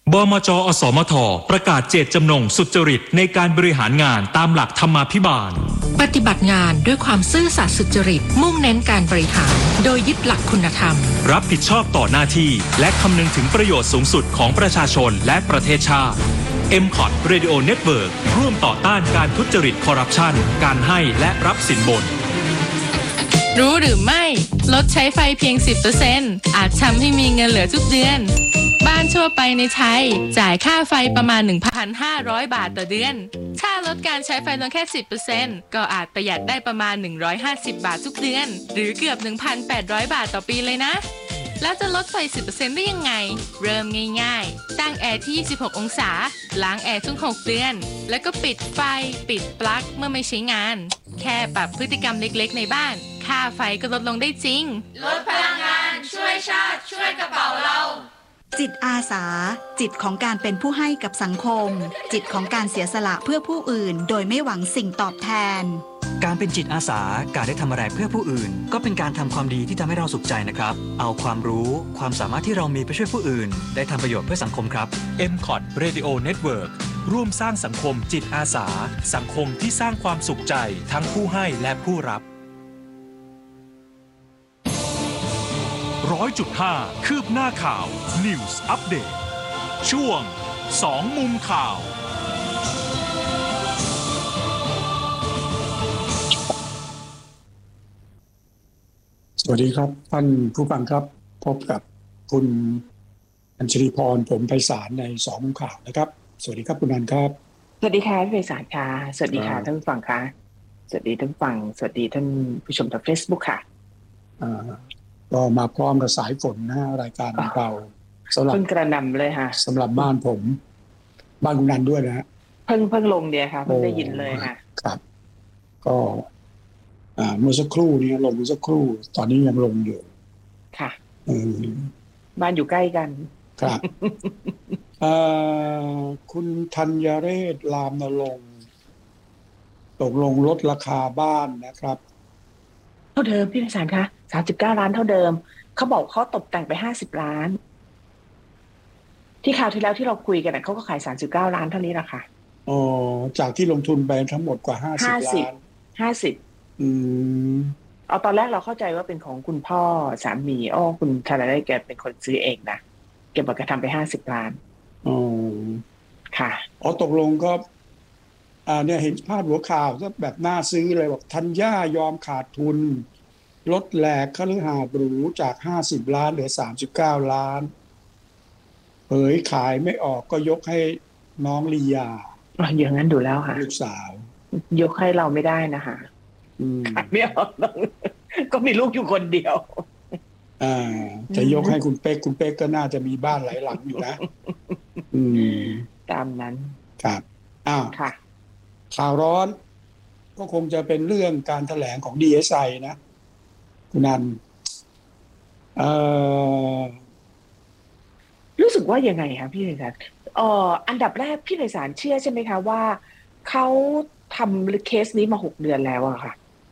บมจ.อสมท.ประกาศเจตจำนงสุจริตในการบริหารงานตามหลักธรรมาภิบาลปฏิบัติงานด้วยความซื่อสัตย์สุจริตมุ่งเน้นการบริหารโดยยึดหลักคุณธรรมรับผิดชอบต่อหน้าที่และคำนึงถึงประโยชน์สูงสุดของประชาชนและประเทศชาติ MCOT Radio Network ร่วมต่อต้านการทุจริตคอร์รัปชันการให้และรับสินบนรู้หรือไม่ลดใช้ไฟเพียง 10% อาจทำให้มีเงินเหลือทุกเดือนบ้านทั่วไปในไทยจ่ายค่าไฟประมาณ 1,500 บาทต่อเดือนถ้าลดการใช้ไฟลงแค่ 10% ก็อาจประหยัดได้ประมาณ150 บาททุกเดือนหรือเกือบ 1,800 บาทต่อปีเลยนะแล้วจะลดไฟ 10% ได้ยังไงเริ่มง่ายๆตั้งแอร์ที่26องศาล้างแอร์ทุก6เดือนแล้วก็ปิดไฟปิดปลั๊กเมื่อไม่ใช้งานแค่ปรับพฤติกรรมเล็กๆในบ้านค่าไฟก็ลดลงได้จริงลดพลังงานช่วยชาติช่วยกระเป๋าเราจิตอาสาจิตของการเป็นผู้ให้กับสังคมจิตของการเสียสละเพื่อผู้อื่นโดยไม่หวังสิ่งตอบแทนการเป็นจิตอาสาการได้ทำอะไรเพื่อผู้อื่นก็เป็นการทำความดีที่ทำให้เราสุขใจนะครับเอาความรู้ความสามารถที่เรามีไปช่วยผู้อื่นได้ทำประโยชน์เพื่อสังคมครับ MCOT Radio Network ร่วมสร้างสังคมจิตอาสาสังคมที่สร้างความสุขใจทั้งผู้ให้และผู้รับ100.5 คืบหน้าข่าว News Update ช่วง2มุมข่าวสวัสดีครับท่านผู้ฟังครับพบกับคุณอัญชลีพรผมไพศาลใน2มุมข่าวนะครับสวัสดีครับคุณอัญครับสวัสดีค่ะพี่ไพศาลค่ะสวัสดีค่ะท่านผู้ฟังค่ะสวัสดีท่านผู้ฟังสวัสดีท่านผู้ชมทาง Facebook ค่ะก็มาพร้อมกับสายฝนนะรายการของเราสำหรับกระหน่ำเลยค่ะสำหรับบ้านผมบ้านคุณนันด้วยนะฮะเพิ่งลงเดียค่ะเพิ่งได้ยินเลยค่ะครับก็เมื่อสักครู่นี้ลงเมื่อสักครู่ตอนนี้ยังลงอยู่ค่ะบ้านอยู่ใกล้กันครับคุณธัญเรศรามนรงค์ตกลงลดราคาบ้านนะครับเท่าเดิมพี่ไพศาลคะ39 ล้านเท่าเดิมเขาบอกเขาตกแต่งไป50 ล้านที่คราวที่แล้วที่เราคุยกันเขาก็ขาย39 ล้านเท่านี้แหละค่ะอ๋อจากที่ลงทุนไปทั้งหมดกว่า50 ล้าน 50เอาตอนแรกเราเข้าใจว่าเป็นของคุณพ่อสามีคุณธนาได้แกเป็นคนซื้อเองนะแกบอกแกทำไป50 ล้านอ๋อค่ะตกลงก็เนี่ยเห็นภาพหัวข่าวก็แบบน่าซื้อเลยบอกธัญญายอมขาดทุนลดแหลกคฤหาสน์หรูจาก50 ล้านเหลือ39 ล้านเผยขายไม่ออกก็ยกให้น้องลียาอย่างนั้นดูแล้วค่ะลูกสาวยกให้เราไม่ได้นะคะขายไม่ออกก็มีลูกอยู่คนเดียวจะยกให้คุณเป๊กก็น่าจะมีบ้านหลายหลังอยู่นะตามนั้นครับค่ะข่าวร้อนก็คงจะเป็นเรื่องการแถลงของ DSI นะคุณนันรู้สึกว่ายังไงคะพี่ไพศาลอันดับแรกพี่ไพศาลเชื่อใช่ไหมคะว่าเขาทำเคสนี้มา6 เดือนแล้วอะค่ะ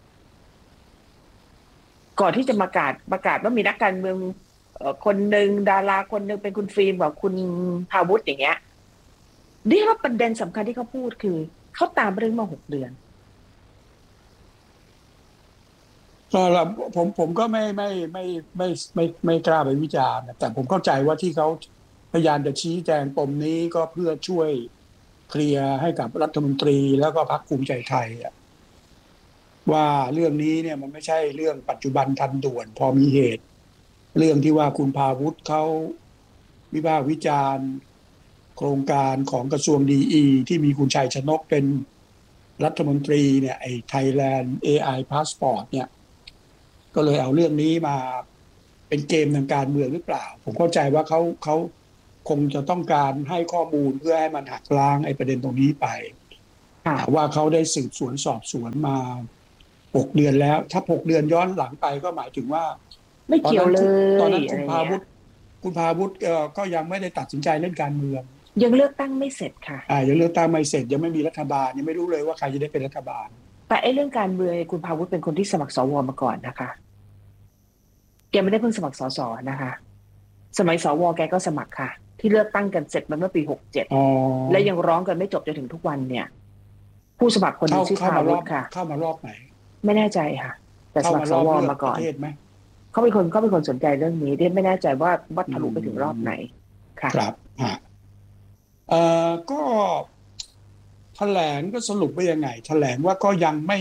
ก่อนที่จะประกาศว่ามีนักการเมืองคนหนึ่งดาราคนหนึ่งเป็นคุณฟิล์มกับคุณพาวุฒิอย่างเงี้ยนี่ว่าประเด็นสำคัญที่เขาพูดคือเขาตามเรื่องมา6 เดือนผมก็ไม่กล้าไปวิจารณ์แต่ผมเข้าใจว่าที่เขาพยายามจะชี้แจงปมนี้ก็เพื่อช่วยเคลียร์ให้กับรัฐมนตรีแล้วก็พรรคภูมิใจไทยว่าเรื่องนี้เนี่ยมันไม่ใช่เรื่องปัจจุบันทันด่วนพอมีเหตุเรื่องที่ว่าคุณพาวุฒิเขาวิพากษ์วิจารณ์โครงการของกระทรวงดีที่มีคุณชัยชนกเป็นรัฐมนตรีเนี่ยไอ้ Thailand AI Passport เนี่ยก็เลยเอาเรื่องนี้มาเป็นเกมทางการเมืองหรือเปล่าผมเข้าใจว่าเขาคงจะต้องการให้ข้อมูลเพื่อให้มันหักล้างไอ้ประเด็นตรงนี้ไปว่าเขาได้สืบสวนสอบสวนมา6 เดือนแล้วถ้า6 เดือนย้อนหลังไปก็หมายถึงว่าไม่เกี่ยวเลยตอนนั้นคุณพาวุฒิก็ยังไม่ได้ตัดสินใจเรื่องการเมืองยังเลือกตั้งไม่เสร็จค่ะยังเลือกตั้งไม่เสร็จยังไม่มีรัฐบาลยังไม่รู้เลยว่าใครจะได้เป็นรัฐบาลแต่เรื่องการเมืองคุณพาวุฒิเป็นคนที่สมัครสวมาก่อนนะคะแกไม่ได้เพิ่งสมัครสสนะคะสมัยสวแกก็สมัครค่ะที่เลือกตั้งกันเสร็จมันเมื่อปี67และยังร้องกันไม่จบจนถึงทุกวันเนี่ยผู้สมัครคนนี้ชื่อพาวุฒิค่ะเข้ามารอบไหนไม่แน่ใจค่ะแต่สมัครสวมาก่อนเขาเป็นคนสนใจเรื่องนี้ไม่แน่ใจว่าทะลุไปถึงรอบไหนค่ะครับก็แถลงก็สรุปว่ายังไงแถลงว่าก็ยังไม่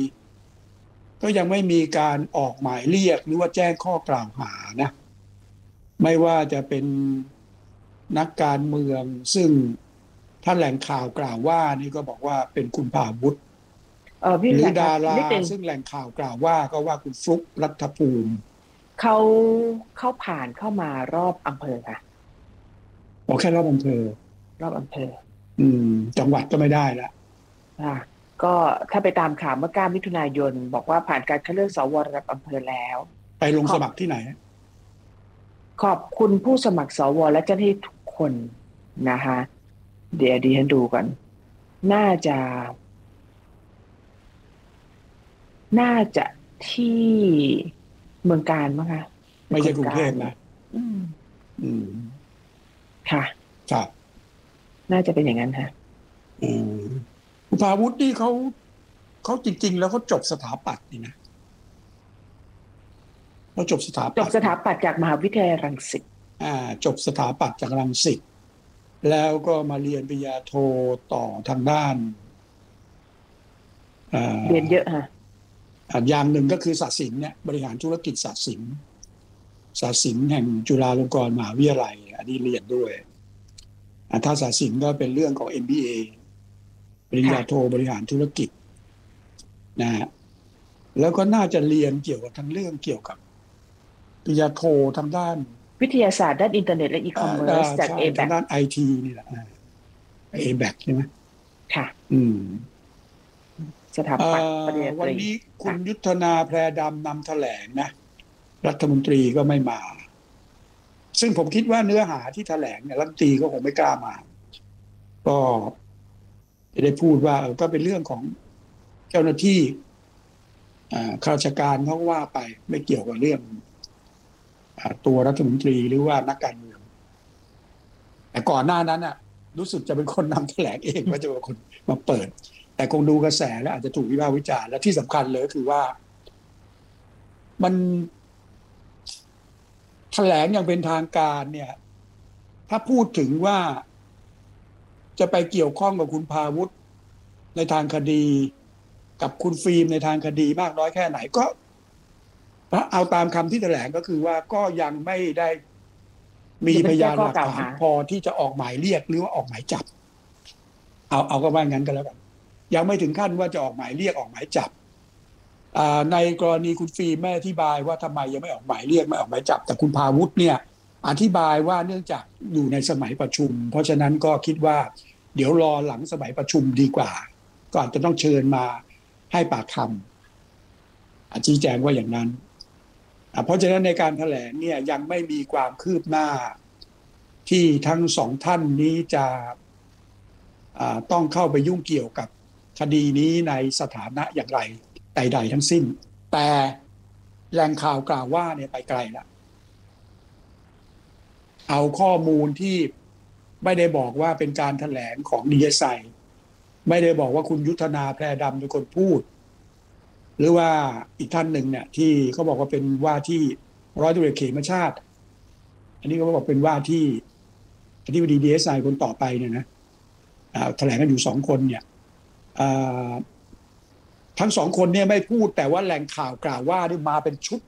มีการออกหมายเรียกหรือว่าแจ้งข้อกล่าวหานะไม่ว่าจะเป็นนักการเมืองซึ่งท่านแหล่งข่าวกล่าวว่านี่ก็บอกว่าเป็นคุณภาวุฒิหรือดาราซึ่งแหล่งข่าวกล่าวว่าก็ว่าคุณฟลุ๊กรัฐภูมิเขาผ่านเข้ามารอบอำเภอค่ะแค่รอบอำเภอจังหวัดก็ไม่ได้ละก็ถ้าไปตามข่าวเมื่อ9 มิถุนายนบอกว่าผ่านการคัดเลือกสวระดับอำเภอแล้วไปลงสมัครที่ไหนขอบคุณผู้สมัครสวและเจ้าหน้าที่ทุกคนนะคะเดี๋ยวดิฉันดูก่อนน่าจะที่เมืองการมั้งคะไม่ใช่กรุงเทพนะค่ะครับน่าจะเป็นอย่างนั้นค่ะคุณภาวุฒินี่เขาจริงๆแล้วเขาจบสถาปัตย์นี่นะเขาจบสถาปัตย์จากมหาวิทยาลัยรังสิตจบสถาปัตย์จากรังสิตแล้วก็มาเรียนปริญญาโทต่อทางด้านเรียนเยอะฮะอย่างหนึ่งก็คือศาสตร์ศิลป์เนี่ยบริหารธุรกิจศาสตร์ศิลป์แห่งจุฬาลงกรณ์มหาวิทยาลัยอันนี้เรียนด้วยถ้าศาสตร์ศิลป์ก็เป็นเรื่องของ MBA ปริญญาโทบริหารธุรกิจนะฮะแล้วก็น่าจะเรียนเกี่ยวกับทั้งเรื่องเกี่ยวกับปริญญาโททางด้านวิทยาศาสตร์ด้านอินเทอร์เน็ตและอีคอมเมิร์ซจาก A-BAC ทางด้าน IT นี่แหละ A-BAC ใช่ไหมค่ะสถาปัตย์ปริญญาตรีวันนี้คุณยุทธนาแพรดำนำแถลงนะรัฐมนตรีก็ไม่มาซึ่งผมคิดว่าเนื้อหาที่แถลงเนี่ยรัฐมนตรีก็คงไม่กล้ามาก็จะได้พูดว่าก็เป็นเรื่องของเจ้าหน้าที่ข้าราชการเขาว่าไปไม่เกี่ยวกับเรื่องตัวรัฐมนตรีหรือว่านักการเมืองแต่ก่อนหน้านั้นน่ะรู้สึกจะเป็นคนนำแถลงเองว่าจะเป็นคนมาเปิดแต่คงดูกระแสแล้วอาจจะถูกวิพากษ์วิจารณ์และที่สำคัญเลยก็คือว่ามันแถลงอย่างเป็นทางการเนี่ยถ้าพูดถึงว่าจะไปเกี่ยวข้องกับคุณภาวุฒิในทางคดีกับคุณฟิล์มในทางคดีมากน้อยแค่ไหนก็เอาตามคำที่แถลงก็คือว่าก็ยังไม่ได้มีพยานหลักฐานพอที่จะออกหมายเรียกหรือว่าออกหมายจับเอาก็ว่างั้นก็แล้วกันยังไม่ถึงขั้นว่าจะออกหมายเรียกออกหมายจับในกรณีคุณฟิล์มไม่อธิบายว่าทำไมยังไม่ออกหมายเรียกไม่ออกหมายจับแต่คุณภาวุฒิเนี่ยอธิบายว่าเนื่องจากอยู่ในสมัยประชุมเพราะฉะนั้นก็คิดว่าเดี๋ยวรอหลังสมัยประชุมดีกว่าก่อนจะต้องเชิญมาให้ปากคำชี้แจงว่าอย่างนั้นเพราะฉะนั้นในการแถลงเนี่ยยังไม่มีความคืบหน้าที่ทั้งสองท่านนี้จะต้องเข้าไปยุ่งเกี่ยวกับคดีนี้ในสถานะอย่างไรใดๆทั้งสิ้นแต่แหล่งข่าวกล่าวว่าเนี่ยไปไกลแล้วเอาข้อมูลที่ไม่ได้บอกว่าเป็นการแถลงของDSIไม่ได้บอกว่าคุณยุทธนาแพรดำเป็นคนพูดหรือว่าอีกท่านหนึ่งเนี่ยที่เขาบอกว่าเป็นว่าที่ร้อยตำรวจเอกเขมชาติอันนี้ก็บอกเป็นว่าที่อธิบดี DSI คนต่อไปเนี่ยนะแถลงกันอยู่2คนเนี่ยทั้ง2คนเนี่ยไม่พูดแต่ว่าแหล่งข่าวกล่าวว่านี่มาเป็นชุด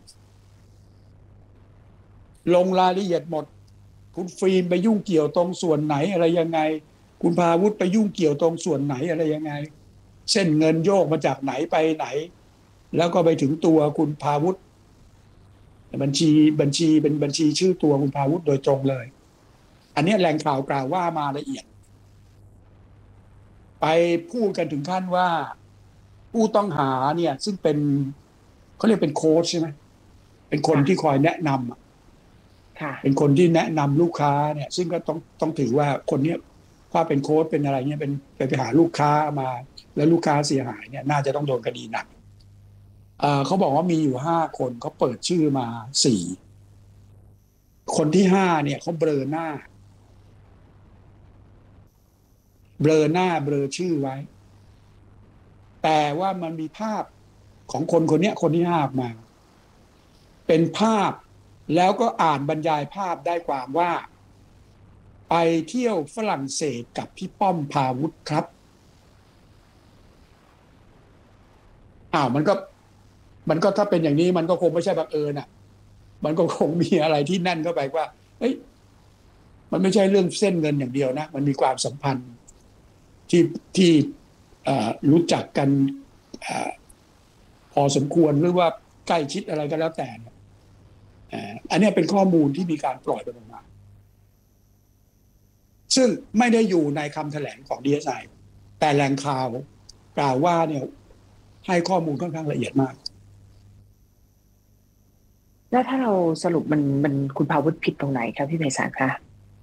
ลงรายละเอียดหมดคุณฟิล์มไปยุ่งเกี่ยวตรงส่วนไหนอะไรยังไงคุณภาวุฒิไปยุ่งเกี่ยวตรงส่วนไหนอะไรยังไงเส้นเงินโยกมาจากไหนไปไหนแล้วก็ไปถึงตัวคุณภาวุฒิบัญชีเป็นบัญชีชื่อตัวคุณภาวุฒิโดยตรงเลยอันนี้แหล่งข่าวกล่าวว่ามาละเอียดไปพูดกันถึงขั้นว่าผู้ต้องหาเนี่ยซึ่งเป็นเขาเรียกเป็นโค้ชใช่ไหมเป็นคนที่คอยแนะนำเป็นคนที่แนะนำลูกค้าเนี่ยซึ่งก็ต้องถือว่าคนนี้ถ้าเป็นโค้ชเป็นอะไรเนี่ยเป็นไปหาลูกค้ามาแล้วลูกค้าเสียหายเนี่ยน่าจะต้องโดนคดีหนักเขาบอกว่ามีอยู่5คนเขาเปิดชื่อมา4คนที่5เนี่ยเขาเบลอหน้าเบลอหน้าเบลอชื่อไว้แต่ว่ามันมีภาพของคนคนนี้คนที่ห้ามาเป็นภาพแล้วก็อ่านบรรยายภาพได้ความว่าไปเที่ยวฝรั่งเศสกับพี่ป้อมพาวุฒิครับมันก็ถ้าเป็นอย่างนี้มันก็คงไม่ใช่บังเอิญอ่ะมันก็คงมีอะไรที่นั่นเข้าไปว่าเอ้ยมันไม่ใช่เรื่องเส้นเงินอย่างเดียวนะมันมีความสัมพันธ์ที่รู้จักกันพอสมควรหรือว่าใกล้ชิดอะไรก็แล้วแต่อันนี้เป็นข้อมูลที่มีการปล่อยออกมาซึ่งไม่ได้อยู่ในคำแถลงของ DSI แต่แหล่งข่าวกล่าวว่าเนี่ยให้ข้อมูลค่อนข้างละเอียดมากแล้วถ้าเราสรุปมันคุณพาวุฒิผิดตรงไหนครับพี่ไพศาลคะ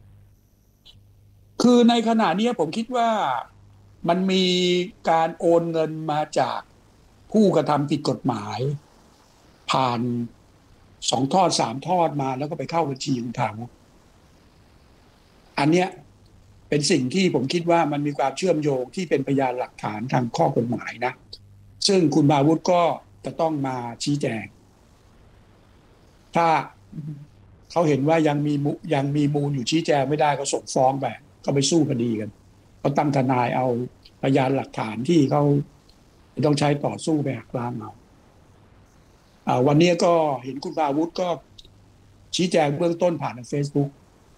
คือในขณะนี้ผมคิดว่ามันมีการโอนเงินมาจากผู้กระทำผิดกฎหมายผ่าน2 ทอด 3 ทอดมาแล้วก็ไปเข้าบัญชีของทางอันเนี้ยเป็นสิ่งที่ผมคิดว่ามันมีความเชื่อมโยงที่เป็นพยานหลักฐานทางข้อกฎหมายนะซึ่งคุณพาวุฒิก็จะต้องมาชี้แจงถ้าเขาเห็นว่ายังมีมูลอยู่ชี้แจงไม่ได้ก็ส่งฟ้องไปก็ไปสู้คดีกันเขาตั้งทนายเอาพยานหลักฐานที่เขาต้องใช้ต่อสู้ไปหักล้างเอาวันนี้ก็เห็นคุณพาวุฒิก็ชี้แจงเบื้องต้นผ่านทาง Facebook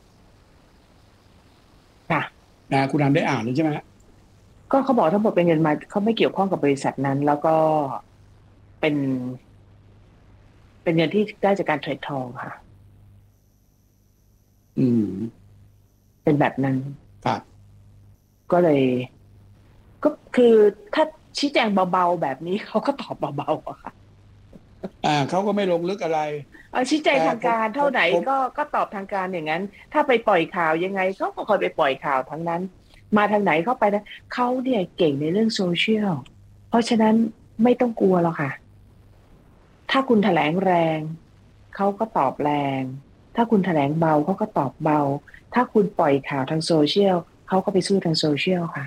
ค่ะนะคุณอันได้อ่านเลยใช่ไหมก็เขาบอกทั้งหมดเป็นเงินมาเขาไม่เกี่ยวข้องกับบริษัทนั้นแล้วก็เป็นเงินที่ได้จากการเทรดทองค่ะเป็นแบบนั้นครับก็เลยก็คือถ้าชี้แจงเบาๆแบบนี้เขาก็ตอบเบาๆอะค่ะเขาก็ไม่ลงลึกอะไรชี้แจงทางการเท่าไหนก็ตอบทางการอย่างนั้นถ้าไปปล่อยข่าวยังไงเขาก็คอยไปปล่อยข่าวทั้งนั้นมาทางไหนเข้าไปนะเขาเนี่ยเก่งในเรื่องโซเชียลเพราะฉะนั้นไม่ต้องกลัวหรอกค่ะถ้าคุณแถลงแรงเขาก็ตอบแรงถ้าคุณแถลงเบาเขาก็ตอบเบาถ้าคุณปล่อยข่าวทางโซเชียลเขาก็ไปสู้ทางโซเชียลค่ะ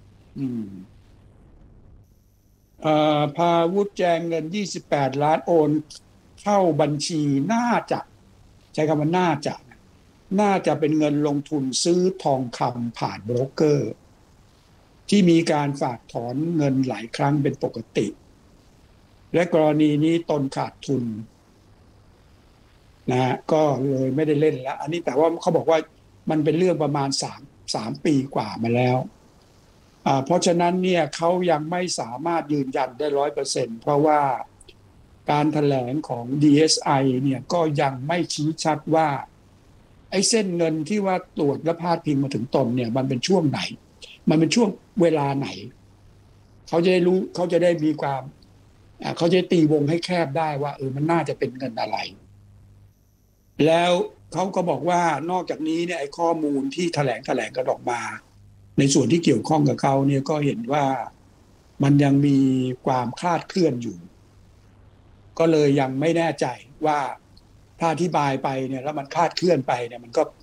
พาวุฒิแจงเงิน28 ล้านโอนเข้าบัญชีน่าจะใช้คำว่าน่าจะเป็นเงินลงทุนซื้อทองคำผ่านโบรกเกอร์ที่มีการฝากถอนเงินหลายครั้งเป็นปกติและกรณีนี้ตนขาดทุนนะก็เลยไม่ได้เล่นแล้วอันนี้แต่ว่าเขาบอกว่ามันเป็นเรื่องประมาณ3 ปีกว่ามาแล้วเพราะฉะนั้นเนี่ยเขายังไม่สามารถยืนยันได้ 100% เพราะว่าการแถลงของ DSI เนี่ยก็ยังไม่ชี้ชัดว่าไอ้เส้นเงินที่ว่าตรวจและพาดพิงมาถึงตนเนี่ยมันเป็นช่วงไหนมันเป็นช่วงเวลาไหนเขาจะได้รู้เขาจะได้มีความเขาจะตีวงให้แคบได้ว่ามันน่าจะเป็นเงินอะไรแล้วเขาก็บอกว่านอกจากนี้เนี่ยไอ้ข้อมูลที่แถลงกันออกมาในส่วนที่เกี่ยวข้องกับเขาเนี่ยก็เห็นว่ามันยังมีความคลาดเคลื่อนอยู่ก็เลยยังไม่แน่ใจว่าถ้าอธิบายไปเนี่ยแล้วมันคลาดเคลื่อนไปเนี่ยมันก็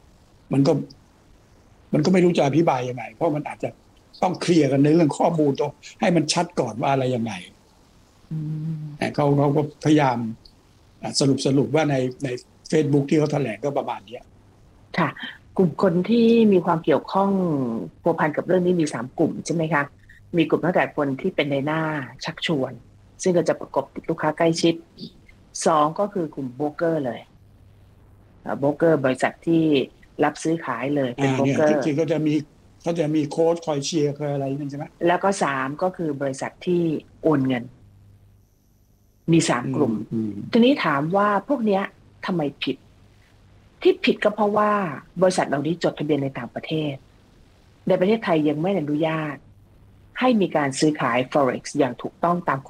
ไม่รู้จะอธิบายยังไงเพราะมันอาจจะต้องเคลียร์กันในเรื่องข้อมูลตรงให้มันชัดก่อนว่าอะไรยังไงเขาก็พยายามสรุปว่าใน Facebook ที่เขาแถลงก็ประมาณนี้ค่ะกลุ่มคนที่มีความเกี่ยวข้องพัวพันกับเรื่องนี้มี3 กลุ่มใช่ไหมคะมีกลุ่มตั้งแต่คนที่เป็นในหน้าชักชวนซึ่งก็จะประกบติดลูกค้าใกล้ชิด2ก็คือกลุ่มโบรกเกอร์เลยโบรกเกอร์บริษัทที่รับซื้อขายเลยเป็นโบรกเกอร์จริงๆเขาจะมีโค้ชคอยเชียร์คอยอะไรนั่นใช่ไหมแล้วก็3ก็คือบริษัทที่โอนเงินมี3 กลุ่มทีนี้ถามว่าพวกเนี้ยทำไมผิดที่ผิดก็เพราะว่าบริษัทเหล่านี้จดทะเบียนในต่างประเทศในประเทศไทยยังไม่อนุญาตให้มีการซื้อขาย Forex อย่างถูกต้องตามกฎ